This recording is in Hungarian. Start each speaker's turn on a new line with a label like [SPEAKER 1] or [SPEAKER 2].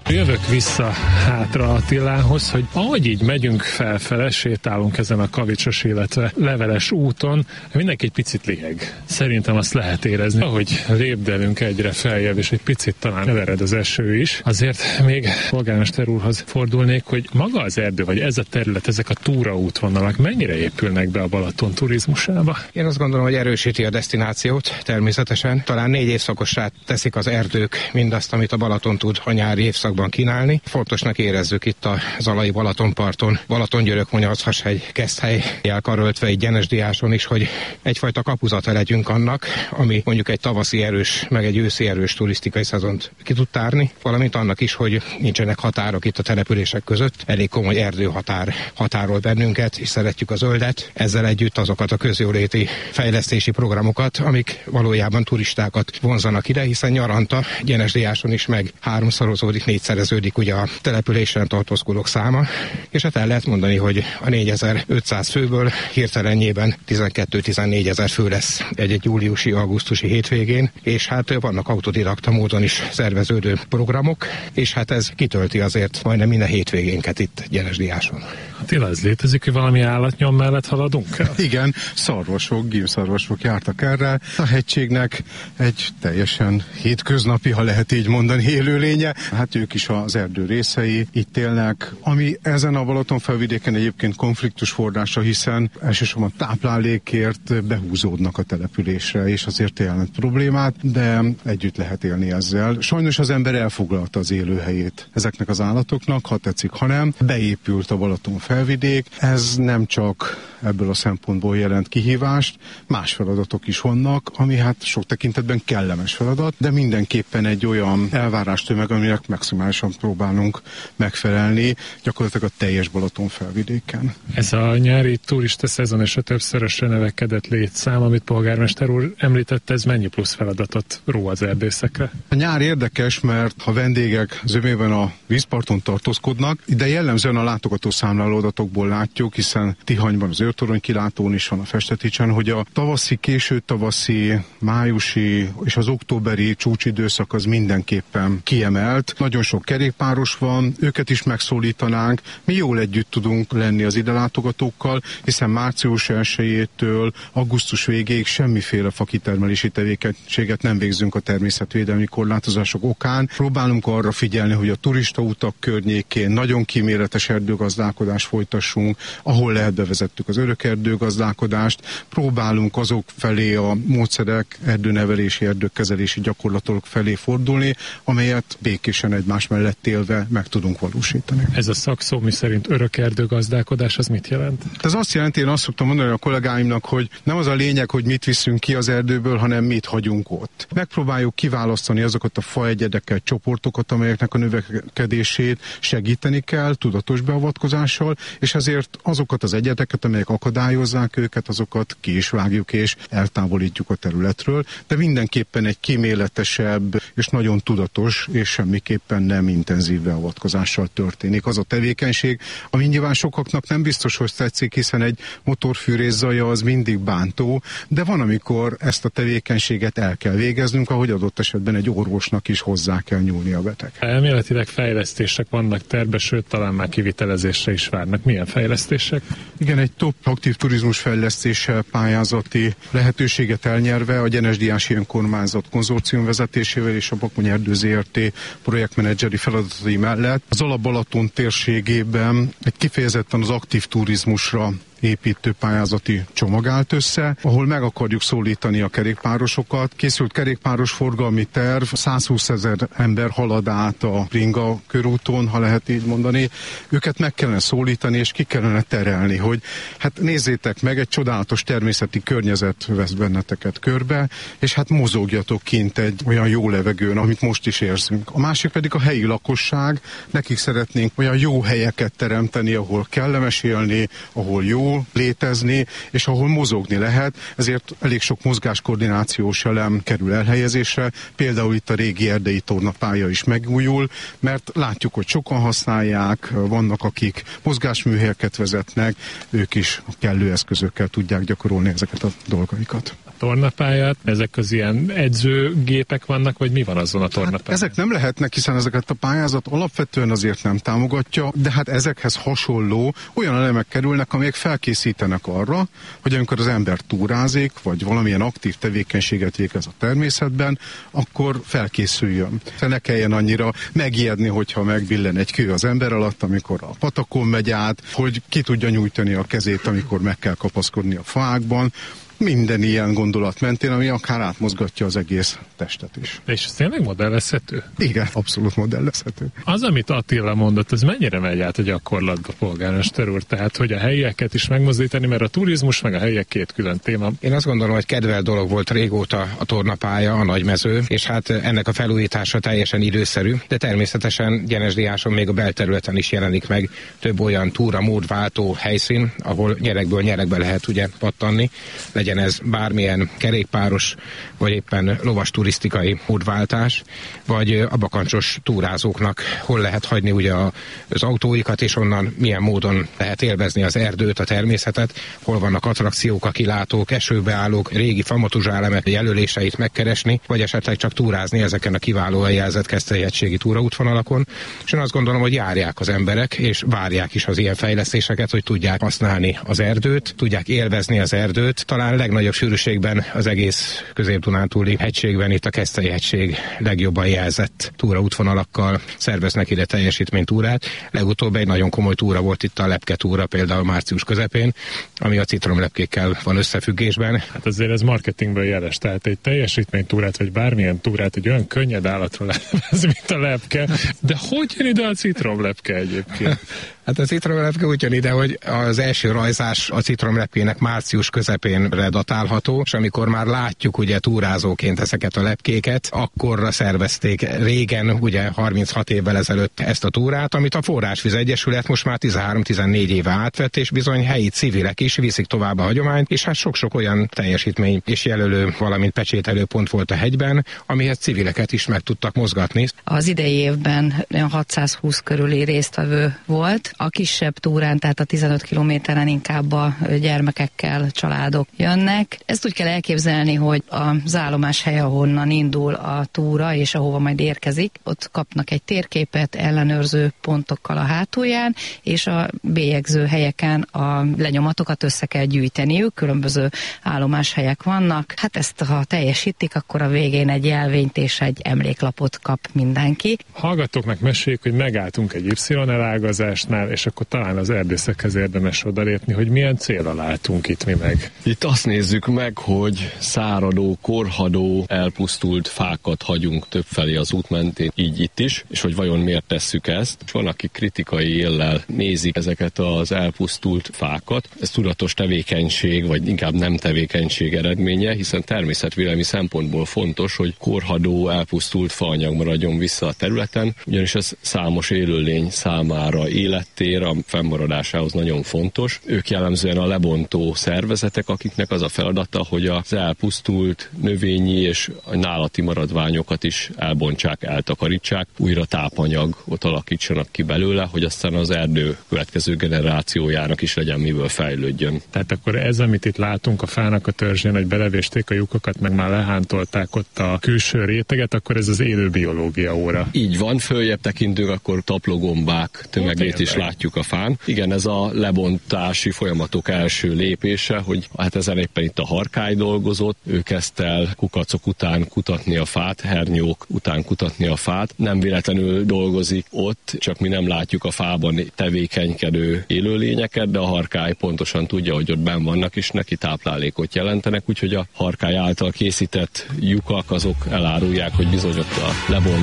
[SPEAKER 1] Jövök vissza hátra Attilához, hogy ahogy így megyünk felfele, sétálunk ezen a kavicsos, illetve leveles úton, mindenki egy picit liheg. Szerintem azt lehet érezni, ahogy lépdelünk egyre feljebb, és egy picit talán kevered az eső is. Azért még polgármester úrhoz fordulnék, hogy maga az erdő, vagy ez a terület, ezek a túraútvonalak mennyire épülnek be a Balaton turizmusába?
[SPEAKER 2] Én azt gondolom, hogy erősíti a desztinációt természetesen. Talán 4 évszakossá teszik az erdők mindazt, amit a Balaton tud a nyári évszakban kínálni. Fontosnak érezzük itt a Zalai Balatonparton, Balatongyörök, Monyarchashegy, Keszthelyjel karöltve egy Gyenesdiáson is, hogy egyfajta kapuzata legyünk annak, ami mondjuk egy tavaszi erős, meg egy őszi erős turisztikai szezont ki tud tárni, valamint annak is, hogy nincsenek határok itt a települések között. Elég komoly erdőhatár határol bennünket, és szeretjük a zöldet. Ezzel együtt azokat a közjóléti fejlesztési programokat, amik valójában turistákat vonzanak ide, hiszen nyaranta Gyenesdiáson is meg 3-szorozódik, 4-szereződik ugye a településen tartózkodók száma, és hát el lehet mondani, hogy a 4500 főből hirtelenjében 12-14 ezer fő lesz egy júliusi-augusztusi hétvégén, és hát vannak autodidakta módon is szerveződő programok, és hát ez kitölti azért majdnem minden hétvégénket itt Gyenesdiáson.
[SPEAKER 1] Attila, ez létezik, hogy valami állatnyom mellett haladunk el?
[SPEAKER 3] Igen, szarvasok, gímszarvasok jártak erre. A hegységnek egy teljesen hétköznapi, ha lehet így mondani, élőlénye. Hát ők is az erdő részei, itt élnek, ami ezen a Balaton felvidéken egyébként konfliktus forrása, hiszen elsősorban táplálékért behúzódnak a településre, és azért jelent problémát, de együtt lehet élni ezzel. Sajnos az ember elfoglalta az élőhelyét ezeknek az állatoknak, ha tetszik, ha nem. Beépült a Balaton felvidék, ez nem csak ebből a szempontból jelent kihívást, más feladatok is vannak, ami hát sok tekintetben kellemes feladat, de mindenképpen egy olyan elvárástömeg, aminek maximálisan próbálunk megfelelni, gyakorlatilag a teljes Balaton felvidéken.
[SPEAKER 1] Ez a nyári turista szezon és a többszörösre növekedett létszám, amit polgármester úr említett, ez mennyi plusz feladatot ró az erdészekre?
[SPEAKER 3] A nyár érdekes, mert ha vendégek zömében a vízparton tartózkodnak, de jellemzően a látogatószámláló adatokból látjuk, hiszen Tihanyban az Őrtorony kilátón is van, a Festeticsen, hogy a tavaszi, késő tavaszi, májusi és az októberi csúcsidőszak az mindenképpen kiemelt. Nagyon sok kerékpáros van, őket is megszólítanánk. Mi jól együtt tudunk lenni az ide látogatókkal, hiszen március 1-től augusztus végéig semmiféle fakitermelési tevékenységet nem végzünk a természetvédelmi korlátozások okán. Próbálunk arra figyelni, hogy a turistautak környékén nagyon kíméletes erdőgazdálkodást folytassunk, ahol lehet bevezettük az örökerdőgazdálkodást. Próbálunk azok felé a módszerek, erdőnevelési, erdőkezelési gyakorlatok felé fordulni, amelyet békésen egymás mellett élve meg tudunk valósítani.
[SPEAKER 1] Ez a szakszó, mi szerint örökerdőgazdálkodás, az mit jelent?
[SPEAKER 3] Ez azt jelenti, én azt szoktam mondani a kollégáimnak, hogy nem az a lényeg, hogy mit viszünk ki az erdőből, hanem mit hagyunk ott. Megpróbáljuk kiválasztani azokat a faegyedeket, csoportokat, amelyeknek a növekedését segíteni kell tudatos beavatkozással, és ezért azokat az egyedeket, amelyek akadályozzák őket, azokat ki is vágjuk és eltávolítjuk a területről, de mindenképpen egy kíméletesebb és nagyon tudatos és semmiképpen nem intenzív beavatkozással történik. Az a tevékenység, ami nyilván sokaknak nem biztos, hogy tetszik, hiszen egy motorfűrész zaja az mindig bántó, de van, amikor ezt a tevékenységet el kell végeznünk, ahogy adott esetben egy orvosnak is hozzá kell nyúlni a beteg.
[SPEAKER 1] Elméletileg fejlesztések vannak terve, sőt, talán már kivitelezésre is várnak. Milyen fejlesztések?
[SPEAKER 3] Igen, egy top aktív turizmus fejlesztése pályázati lehetőséget elnyerve a Gyenesdiási Önkormányzat konzorcium vezetésével és a Bakony Erdő Zrt. Projektmenedzseri feladatai mellett az Alap-Balaton térségében egy kifejezetten az aktív turizmusra építő pályázati csomag állt össze, ahol meg akarjuk szólítani a kerékpárosokat. Készült kerékpáros forgalmi terv, 120 000 ember halad át a Bringa körúton, ha lehet így mondani. Őket meg kellene szólítani, és ki kellene terelni, hogy hát nézzétek meg, egy csodálatos természeti környezet vesz benneteket körbe, és hát mozogjatok kint egy olyan jó levegőn, amit most is érzünk. A másik pedig a helyi lakosság, nekik szeretnénk olyan jó helyeket teremteni, ahol kellemes élni, ahol jó létezni, és ahol mozogni lehet, ezért elég sok mozgáskoordinációs elem kerül elhelyezésre, például itt a régi erdei tornapálya is megújul, mert látjuk, hogy sokan használják, vannak, akik mozgásműhelyeket vezetnek, ők is kellő eszközökkel tudják gyakorolni ezeket a dolgaikat.
[SPEAKER 1] tornapályát, ezek az ilyen edzőgépek vannak, vagy mi van azon a tornapályán?
[SPEAKER 3] Hát ezek nem lehetnek, hiszen ezeket a pályázat alapvetően azért nem támogatja, de hát ezekhez hasonló olyan elemek kerülnek, amelyek felkészítenek arra, hogy amikor az ember túrázik, vagy valamilyen aktív tevékenységet végez a természetben, akkor felkészüljön. Ne kelljen annyira megijedni, hogyha megbillen egy kő az ember alatt, amikor a patakon megy át, hogy ki tudja nyújtani a kezét, amikor meg kell kapaszkodni a fákban. Minden ilyen gondolat mentén, ami akár átmozgatja az egész testet is.
[SPEAKER 1] És ez tényleg modellezhető?
[SPEAKER 3] Igen, abszolút modellezhető.
[SPEAKER 1] Az, amit Attila mondott, az mennyire megy át a gyakorlatba, polgármester úr? Tehát, hogy a helyieket is megmozdítani, mert a turizmus meg a helyiek két külön téma.
[SPEAKER 2] Én azt gondolom, hogy kedvelt dolog volt régóta a tornapálya, a nagymező, és hát ennek a felújítása teljesen időszerű, de természetesen Gyenesdiáson még a belterületen is jelenik meg több olyan túra-módváltó helyszín, ahol nyerekből nyerekbe lehet ugye pattanni, legyen ez bármilyen kerékpáros, vagy éppen lovas turisztikai módváltás, vagy a bakancsos túrázóknak hol lehet hagyni ugye az autóikat, és onnan milyen módon lehet élvezni az erdőt, a természetet, hol vannak attrakciók, a kilátók, esőbeállók, régi famatuzsálemek jelöléseit megkeresni, vagy esetleg csak túrázni ezeken a kiválóan jelzett Keszthely-hegységi túraútvonalakon. És én azt gondolom, hogy járják az emberek, és várják is az ilyen fejlesztéseket, hogy tudják használni az erdőt, tudják élvezni az erdőt. Talán legnagyobb sűrűségben az egész Közép-Dunántúli hegységben, itt a Keszthely-hegység legjobban jelzett túraútvonalakkal szerveznek ide teljesítménytúrát. Legutóbb egy nagyon komoly túra volt itt a lepke túra, például március közepén, ami a citromlepkékkel van összefüggésben.
[SPEAKER 1] Hát azért ez marketingből jeles, tehát egy teljesítménytúrát, vagy bármilyen túrát egy olyan könnyed állatra ez, mint a lepke, de hogy jön ide a citromlepke egyébként?
[SPEAKER 2] Hát a citromlepke úgy jön ide, hogy az első rajzás a citromlepkének március közepénre datálható, és amikor már látjuk ugye túrázóként ezeket a lepkéket, akkorra szervezték régen, ugye 36 évvel ezelőtt ezt a túrát, amit a Forrásvíz Egyesület most már 13-14 éve átvett, és bizony helyi civilek is viszik tovább a hagyományt, és hát sok-sok olyan teljesítmény és jelölő, valamint pecsételő pont volt a hegyben, amihez civileket is meg tudtak mozgatni.
[SPEAKER 4] Az idei évben 620 körüli résztvevő volt. A kisebb túrán, tehát a 15 kilométeren inkább a gyermekekkel családok jönnek. Ezt úgy kell elképzelni, hogy az állomáshely, ahonnan indul a túra, és ahova majd érkezik, ott kapnak egy térképet ellenőrző pontokkal a hátulján, és a bélyegző helyeken a lenyomatokat össze kell gyűjteniük, különböző állomáshelyek vannak. Hát ezt ha teljesítik, akkor a végén egy jelvényt és egy emléklapot kap mindenki.
[SPEAKER 1] Hallgatóknak meséljük, hogy megálltunk egy Y-elágazásnál, és akkor talán az erdészekhez érdemes odalépni, hogy milyen célra álltunk itt mi meg.
[SPEAKER 5] Itt azt nézzük meg, hogy száradó, korhadó, elpusztult fákat hagyunk többfelé az út mentén, így itt is, és hogy vajon miért tesszük ezt. Van, aki kritikai éllel nézik ezeket az elpusztult fákat. Ez tudatos tevékenység, vagy inkább nem tevékenység eredménye, hiszen természetvédelmi szempontból fontos, hogy korhadó, elpusztult faanyag maradjon vissza a területen, ugyanis ez számos élőlény számára élettér, a fennmaradásához nagyon fontos. Ők jellemzően a lebontó szervezetek, akiknek az a feladata, hogy az elpusztult növényi és a nálati maradványokat is elbontsák, eltakarítsák, újra tápanyagot alakítsanak ki belőle, hogy aztán az erdő következő generációjának is legyen miből fejlődjön.
[SPEAKER 1] Tehát akkor ez, amit itt látunk a fának a törzsén, hogy belevésték a lyukokat, meg már lehántolták ott a külső réteget, akkor ez az élő biológia óra.
[SPEAKER 5] Így van, följebb tekintünk, akkor taplógombák tömegét is látjuk a fán. Igen, ez a lebontási folyamatok első lépése, hogy hát ezen éppen itt a harkály dolgozott, ő kezdte el kukacok után kutatni a fát, hernyók után kutatni a fát. Nem véletlenül dolgozik ott, csak mi nem látjuk a fában tevékenykedő élőlényeket, de a harkály pontosan tudja, hogy ott benn vannak, és neki táplálékot jelentenek, úgyhogy a harkály által készített lyukak azok elárulják, hogy bizony ott a lebont